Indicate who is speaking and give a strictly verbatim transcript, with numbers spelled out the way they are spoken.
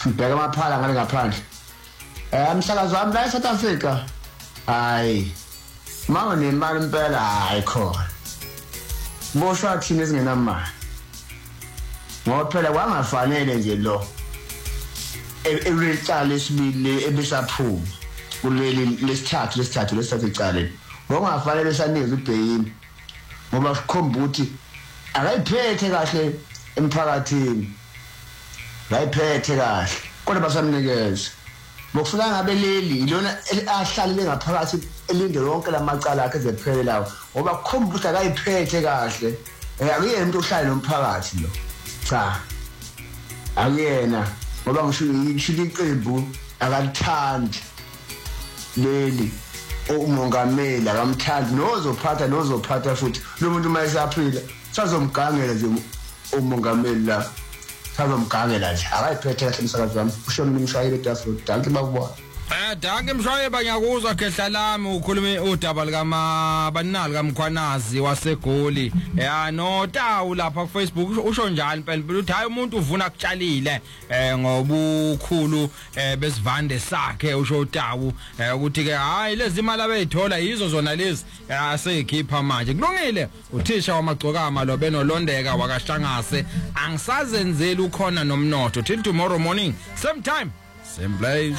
Speaker 1: Ngibheka amaphala ngale ngaphandle. Eh umsakazo wami la eSouth Africa. Hayi. Mama nemali impela hayi khona. Boshwa thina ezingenamali. Ngoba phela kwangafanele nje lo. Erecala lesibili ebisaphuma. Kuleli lesithathu lesithathu lesithathu icala. Ngokungafanele saneze ubhekini. Ngoba sikhomba ukuthi akayiphethe kahle emphakathini. Bayiphethe kahle. Kodwa basamnikeza. Bokufika ngabe leli ilona ahlalele ngaphakathi elinde yonke lamacala akhe ezephelele lawo. Ngoba kukhomba ukuthi akayiphethe kahle. Eh akuyena umuntu ohlala nomphakathi lo. Cha. Akuyena. Ngoba ngisho ishilo iqembu akalithandi leli umongameli akamthandi nozophatha nozophatha futhi lo muntu mayesaphila sazomgangela nje umongameli la sazomgangela nje akayiphethe kahle umsakazi wami usho mina ngishayile etafula danke bakubona.
Speaker 2: Eh danke mshayeba ngiyakuzwa gehla lami ukhulume udaba lika banali kaMkhwanazi waseGoli. Eh no Tawu lapha ku Facebook usho njalo impela uthi hayi umuntu uvuna kutshalile eh ngobukhulu eh besivande sakhe usho Tawu ukuthi ke hayi lezi imali abeyithola yizo zona lezi aseyikhipha manje kulungile uthisha wamagcokama lo benolondeka wakashangase angisazenzeli ukhona nomnotho till tomorrow morning same time same place.